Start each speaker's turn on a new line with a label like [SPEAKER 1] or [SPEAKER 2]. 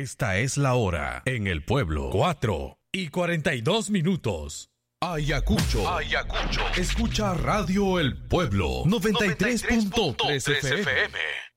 [SPEAKER 1] Esta es la hora en el pueblo. 4:42. Ayacucho. Escucha Radio El Pueblo 93.3 FM.